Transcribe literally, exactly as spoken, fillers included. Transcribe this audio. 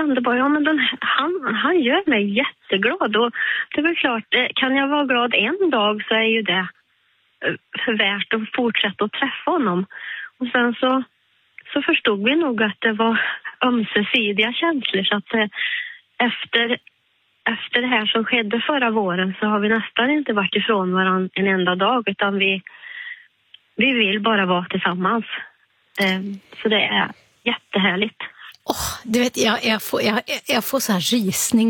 kände bara, ja men den, han, han gör mig jätteglad. Och det är väl klart, kan jag vara glad en dag så är ju det värt att fortsätta att träffa honom. Och sen så, så förstod vi nog att det var ömsesidiga känslor. Så att efter, efter det här som skedde förra våren så har vi nästan inte varit ifrån varandra en enda dag. Utan vi, vi vill bara vara tillsammans. Så det är jättehärligt. Oh, du vet, jag, jag, får, jag, jag får så här rysningar